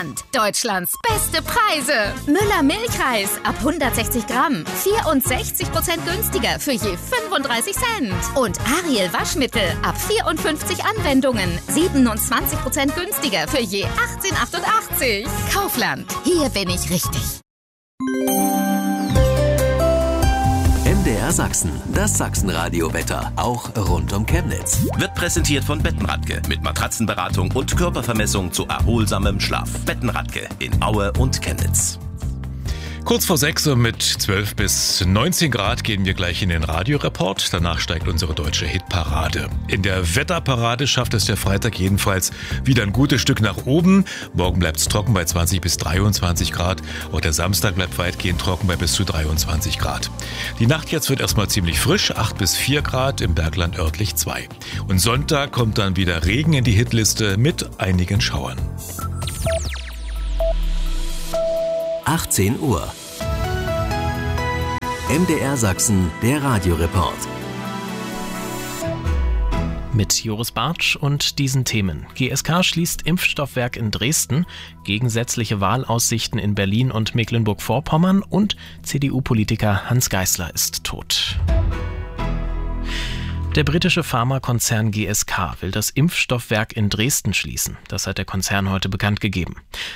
Kaufland. Deutschlands beste Preise. Müller Milchreis ab 160 Gramm. 64% günstiger für je 35 Cent. Und Ariel Waschmittel ab 54 Anwendungen. 27% günstiger für je 18,88. Kaufland. Hier bin ich richtig. MDR Sachsen, das Sachsenradio-Wetter, auch rund um Chemnitz. Wird präsentiert von Bettenradke mit Matratzenberatung und Körpervermessung zu erholsamem Schlaf. Bettenradke in Aue und Chemnitz. Kurz vor 6 Uhr mit 12 bis 19 Grad gehen wir gleich in den Radioreport. Danach steigt unsere deutsche Hitparade. In der Wetterparade schafft es der Freitag jedenfalls wieder ein gutes Stück nach oben. Morgen bleibt es trocken bei 20 bis 23 Grad. Auch der Samstag bleibt weitgehend trocken bei bis zu 23 Grad. Die Nacht jetzt wird erstmal ziemlich frisch, 8 bis 4 Grad, im Bergland örtlich 2. Und Sonntag kommt dann wieder Regen in die Hitliste mit einigen Schauern. 18 Uhr. MDR Sachsen, der Radioreport. Mit Joris Bartsch und diesen Themen. GSK schließt Impfstoffwerk in Dresden, gegensätzliche Wahlaussichten in Berlin und Mecklenburg-Vorpommern und CDU-Politiker Hans Geisler ist tot. Der britische Pharmakonzern GSK will das Impfstoffwerk in Dresden schließen. Das hat der Konzern heute bekannt gegeben.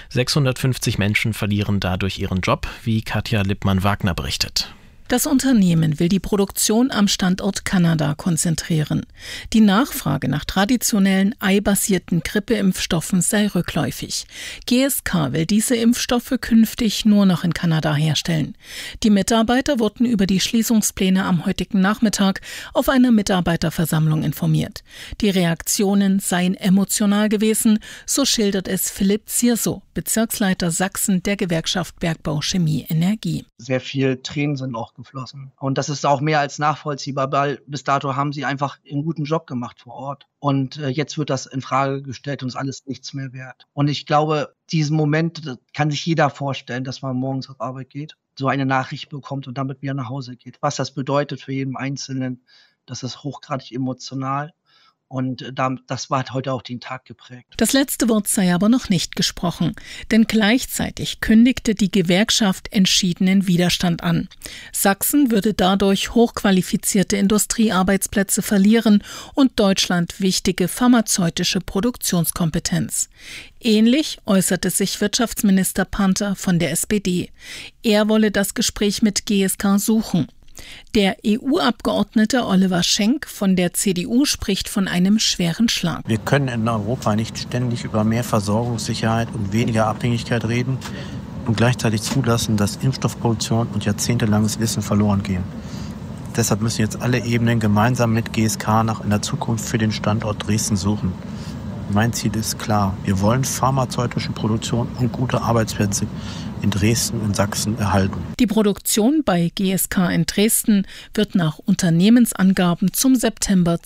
650 Menschen verlieren dadurch ihren Job, wie Katja Lippmann-Wagner berichtet. Das Unternehmen will die Produktion am Standort Kanada konzentrieren. Die Nachfrage nach traditionellen eibasierten Grippeimpfstoffen sei rückläufig. GSK will diese Impfstoffe künftig nur noch in Kanada herstellen. Die Mitarbeiter wurden über die Schließungspläne am heutigen Nachmittag auf einer Mitarbeiterversammlung informiert. Die Reaktionen seien emotional gewesen, so schildert es Philipp Zierso, Bezirksleiter Sachsen der Gewerkschaft Bergbau Chemie Energie. Sehr viel Tränen sind auch geflossen. Und das ist auch mehr als nachvollziehbar, weil bis dato haben sie einfach einen guten Job gemacht vor Ort. Und jetzt wird das in Frage gestellt und ist alles nichts mehr wert. Und ich glaube, diesen Moment kann sich jeder vorstellen, dass man morgens auf Arbeit geht, so eine Nachricht bekommt und damit wieder nach Hause geht. Was das bedeutet für jeden Einzelnen, das ist hochgradig emotional. Und das hat heute auch den Tag geprägt. Das letzte Wort sei aber noch nicht gesprochen, denn gleichzeitig kündigte die Gewerkschaft entschiedenen Widerstand an. Sachsen würde dadurch hochqualifizierte Industriearbeitsplätze verlieren und Deutschland wichtige pharmazeutische Produktionskompetenz. Ähnlich äußerte sich Wirtschaftsminister Panther von der SPD. Er wolle das Gespräch mit GSK suchen. Der EU-Abgeordnete Oliver Schenk von der CDU spricht von einem schweren Schlag. Wir können in Europa nicht ständig über mehr Versorgungssicherheit und weniger Abhängigkeit reden und gleichzeitig zulassen, dass Impfstoffproduktion und jahrzehntelanges Wissen verloren gehen. Deshalb müssen jetzt alle Ebenen gemeinsam mit GSK nach einer Zukunft für den Standort Dresden suchen. Mein Ziel ist klar. Wir wollen pharmazeutische Produktion und gute Arbeitsplätze in Dresden und Sachsen erhalten. Die Produktion bei GSK in Dresden wird nach Unternehmensangaben zum September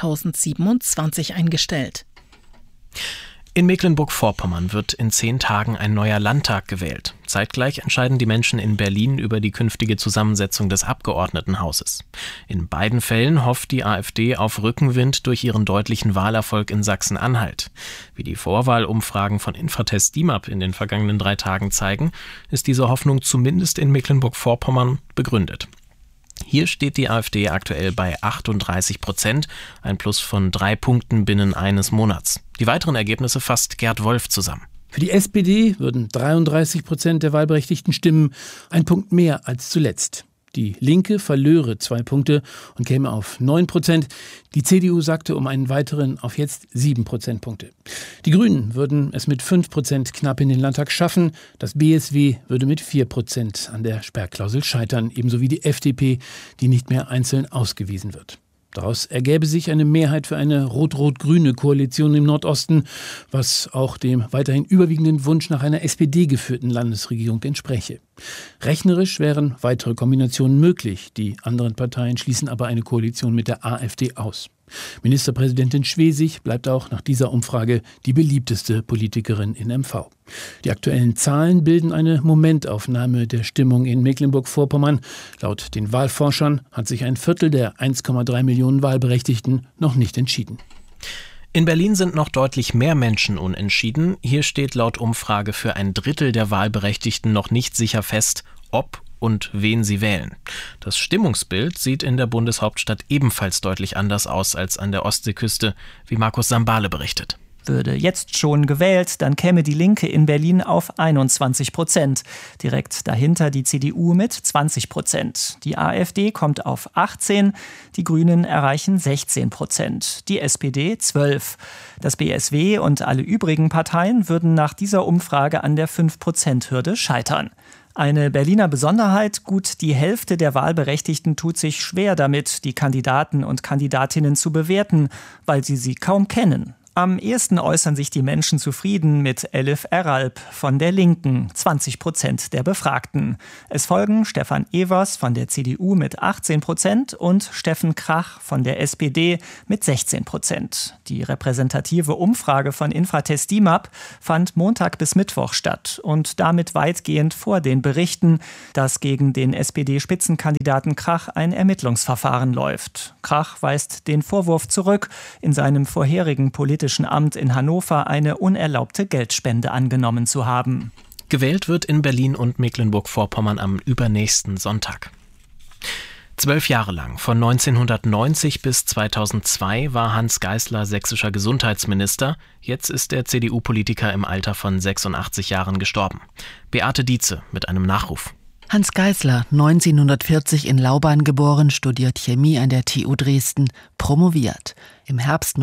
2027 eingestellt. In Mecklenburg-Vorpommern wird in 10 Tagen ein neuer Landtag gewählt. Zeitgleich entscheiden die Menschen in Berlin über die künftige Zusammensetzung des Abgeordnetenhauses. In beiden Fällen hofft die AfD auf Rückenwind durch ihren deutlichen Wahlerfolg in Sachsen-Anhalt. Wie die Vorwahlumfragen von Infratest DIMAP in den vergangenen 3 Tagen zeigen, ist diese Hoffnung zumindest in Mecklenburg-Vorpommern begründet. Hier steht die AfD aktuell bei 38%, ein Plus von 3 Punkten binnen eines Monats. Die weiteren Ergebnisse fasst Gerd Wolf zusammen. Für die SPD würden 33% der Wahlberechtigten stimmen, ein Punkt mehr als zuletzt. Die Linke verlöre 2 Punkte und käme auf 9%. Die CDU sagte um einen weiteren auf jetzt 7 Prozentpunkte. Die Grünen würden es mit 5% knapp in den Landtag schaffen. Das BSW würde mit 4% an der Sperrklausel scheitern, ebenso wie die FDP, die nicht mehr einzeln ausgewiesen wird. Daraus ergäbe sich eine Mehrheit für eine rot-rot-grüne Koalition im Nordosten, was auch dem weiterhin überwiegenden Wunsch nach einer SPD-geführten Landesregierung entspräche. Rechnerisch wären weitere Kombinationen möglich. Die anderen Parteien schließen aber eine Koalition mit der AfD aus. Ministerpräsidentin Schwesig bleibt auch nach dieser Umfrage die beliebteste Politikerin in MV. Die aktuellen Zahlen bilden eine Momentaufnahme der Stimmung in Mecklenburg-Vorpommern. Laut den Wahlforschern hat sich ein Viertel der 1,3 Millionen Wahlberechtigten noch nicht entschieden. In Berlin sind noch deutlich mehr Menschen unentschieden. Hier steht laut Umfrage für ein Drittel der Wahlberechtigten noch nicht sicher fest, ob und wen sie wählen. Das Stimmungsbild sieht in der Bundeshauptstadt ebenfalls deutlich anders aus als an der Ostseeküste, wie Markus Sambale berichtet. Würde jetzt schon gewählt, dann käme die Linke in Berlin auf 21%. Direkt dahinter die CDU mit 20%. Die AfD kommt auf 18%, die Grünen erreichen 16%, die SPD 12%. Das BSW und alle übrigen Parteien würden nach dieser Umfrage an der 5%-Hürde scheitern. Eine Berliner Besonderheit: gut die Hälfte der Wahlberechtigten tut sich schwer damit, die Kandidaten und Kandidatinnen zu bewerten, weil sie kaum kennen. Am ehesten äußern sich die Menschen zufrieden mit Elif Eralp von der Linken, 20% der Befragten. Es folgen Stefan Evers von der CDU mit 18% und Steffen Krach von der SPD mit 16%. Die repräsentative Umfrage von Infratest DIMAP fand Montag bis Mittwoch statt und damit weitgehend vor den Berichten, dass gegen den SPD-Spitzenkandidaten Krach ein Ermittlungsverfahren läuft. Krach weist den Vorwurf zurück, in seinem vorherigen politischen Amt in Hannover eine unerlaubte Geldspende angenommen zu haben. Gewählt wird in Berlin und Mecklenburg-Vorpommern am übernächsten Sonntag. 12 Jahre lang, von 1990 bis 2002, war Hans Geisler sächsischer Gesundheitsminister. Jetzt ist der CDU-Politiker im Alter von 86 Jahren gestorben. Beate Dietze mit einem Nachruf. Hans Geisler, 1940 in Lauban geboren, studiert Chemie an der TU Dresden, promoviert. Im Herbst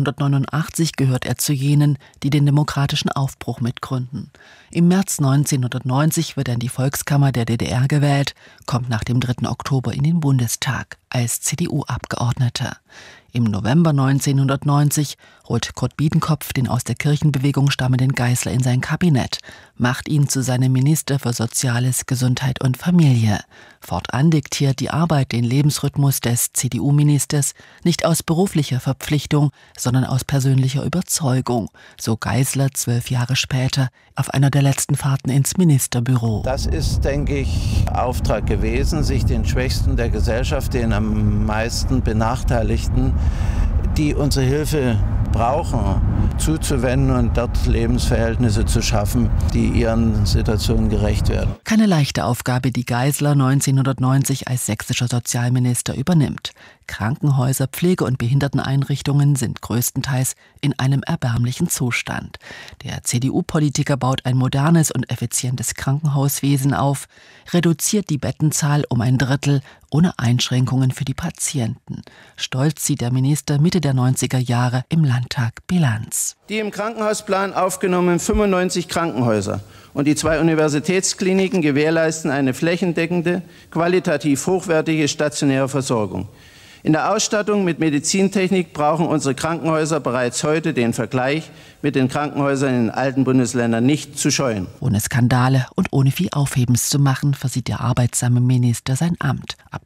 1989 gehört er zu jenen, die den demokratischen Aufbruch mitgründen. Im März 1990 wird er in die Volkskammer der DDR gewählt, kommt nach dem 3. Oktober in den Bundestag als CDU-Abgeordneter. Im November 1990 holt Kurt Biedenkopf den aus der Kirchenbewegung stammenden Geisler in sein Kabinett, macht ihn zu seinem Minister für Soziales, Gesundheit und Familie. Fortan diktiert die Arbeit den Lebensrhythmus des CDU-Ministers nicht aus beruflicher Verpflichtung, sondern aus persönlicher Überzeugung, so Geisler 12 Jahre später auf einer der letzten Fahrten ins Ministerbüro. Das ist, denke ich, Auftrag gewesen, sich den Schwächsten der Gesellschaft, den am meisten Benachteiligten, die unsere Hilfe brauchen, zuzuwenden und dort Lebensverhältnisse zu schaffen, die ihren Situationen gerecht werden. Keine leichte Aufgabe, die Geisler 1990 als sächsischer Sozialminister übernimmt. Krankenhäuser, Pflege- und Behinderteneinrichtungen sind größtenteils in einem erbärmlichen Zustand. Der CDU-Politiker baut ein modernes und effizientes Krankenhauswesen auf, reduziert die Bettenzahl um ein Drittel, ohne Einschränkungen für die Patienten. Stolz zieht der Minister Mitte der 90er Jahre im Landtag Bilanz. Die im Krankenhausplan aufgenommenen 95 Krankenhäuser und die 2 Universitätskliniken gewährleisten eine flächendeckende, qualitativ hochwertige stationäre Versorgung. In der Ausstattung mit Medizintechnik brauchen unsere Krankenhäuser bereits heute den Vergleich mit den Krankenhäusern in den alten Bundesländern nicht zu scheuen. Ohne Skandale und ohne viel Aufhebens zu machen, versieht der arbeitsame Minister sein Amt. Ab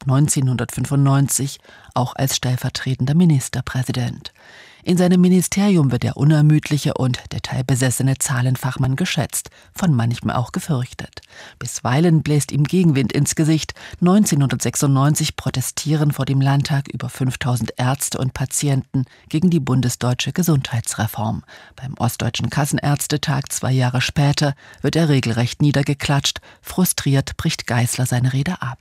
1995 auch als stellvertretender Ministerpräsident. In seinem Ministerium wird der unermüdliche und detailbesessene Zahlenfachmann geschätzt, von manchem auch gefürchtet. Bisweilen bläst ihm Gegenwind ins Gesicht. 1996 protestieren vor dem Landtag über 5000 Ärzte und Patienten gegen die bundesdeutsche Gesundheitsreform. Beim Ostdeutschen Kassenärztetag 2 Jahre später wird er regelrecht niedergeklatscht. Frustriert bricht Geisler seine Rede ab.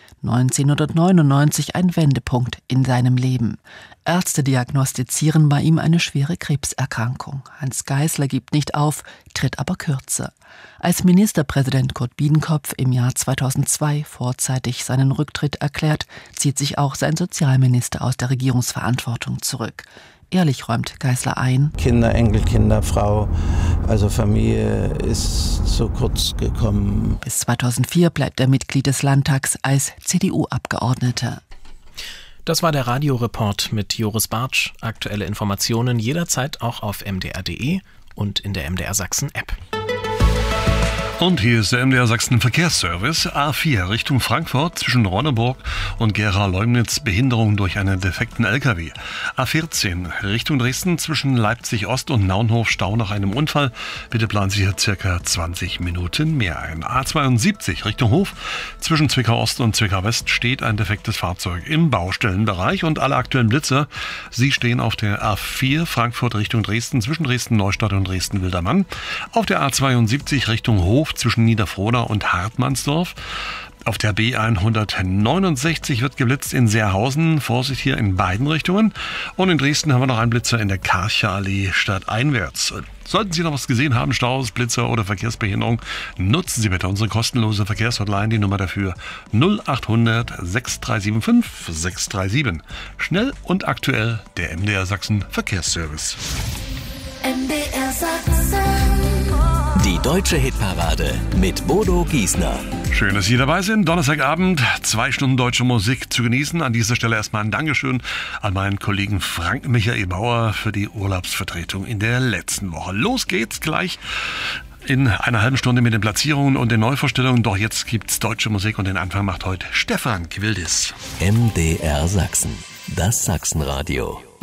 1999 ein Wendepunkt in seinem Leben. Ärzte diagnostizieren bei ihm eine schwere Krebserkrankung. Hans Geisler gibt nicht auf, tritt aber kürzer. Als Ministerpräsident Kurt Biedenkopf im Jahr 2002 vorzeitig seinen Rücktritt erklärt, zieht sich auch sein Sozialminister aus der Regierungsverantwortung zurück. Ehrlich räumt Geisler ein: Kinder, Enkelkinder, Frau, also Familie ist so kurz gekommen. Bis 2004 bleibt er Mitglied des Landtags als CDU-Abgeordneter. Das war der Radioreport mit Joris Bartsch. Aktuelle Informationen jederzeit auch auf mdr.de und in der MDR Sachsen App. Und hier ist der MDR Sachsen Verkehrsservice. A4 Richtung Frankfurt zwischen Ronneburg und Gera-Leumnitz Behinderung durch einen defekten LKW. A14 Richtung Dresden zwischen Leipzig Ost und Naunhof Stau nach einem Unfall. Bitte planen Sie hier circa 20 Minuten mehr ein. A72 Richtung Hof zwischen Zwickau Ost und Zwickau West steht ein defektes Fahrzeug im Baustellenbereich und alle aktuellen Blitzer, sie stehen auf der A4 Frankfurt Richtung Dresden zwischen Dresden-Neustadt und Dresden-Wildermann. Auf der A72 Richtung Hof zwischen Niederfrohna und Hartmannsdorf. Auf der B169 wird geblitzt in Seerhausen. Vorsicht hier in beiden Richtungen. Und in Dresden haben wir noch einen Blitzer in der Karcher-Allee stadteinwärts. Sollten Sie noch was gesehen haben, Staus, Blitzer oder Verkehrsbehinderung, nutzen Sie bitte unsere kostenlose Verkehrshotline, die Nummer dafür 0800 6375 637. Schnell und aktuell der MDR Sachsen Verkehrsservice. MDR Sachsen. Die deutsche Hitparade mit Bodo Giesner. Schön, dass Sie dabei sind. Donnerstagabend, 2 Stunden deutsche Musik zu genießen. An dieser Stelle erstmal ein Dankeschön an meinen Kollegen Frank Michael Bauer für die Urlaubsvertretung in der letzten Woche. Los geht's gleich in einer halben Stunde mit den Platzierungen und den Neuvorstellungen. Doch jetzt gibt's deutsche Musik und den Anfang macht heute Stefan Quildis. MDR Sachsen, das Sachsenradio.